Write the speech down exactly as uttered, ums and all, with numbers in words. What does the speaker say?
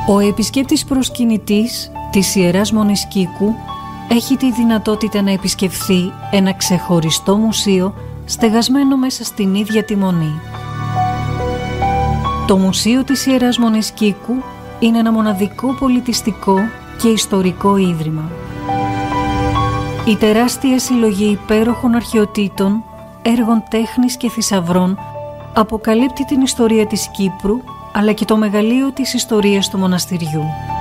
Ο επισκέπτης προσκυνητής της Ιεράς Μονής Κίκου έχει τη δυνατότητα να επισκεφθεί ένα ξεχωριστό μουσείο στεγασμένο μέσα στην ίδια τη Μονή. Το Μουσείο της Ιεράς Μονής Κίκου είναι ένα μοναδικό πολιτιστικό και ιστορικό ίδρυμα. Η τεράστια συλλογή υπέροχων αρχαιοτήτων, έργων τέχνης και θησαυρών αποκαλύπτει την ιστορία της Κύπρου, αλλά και το μεγαλείο της ιστορίας του μοναστηριού.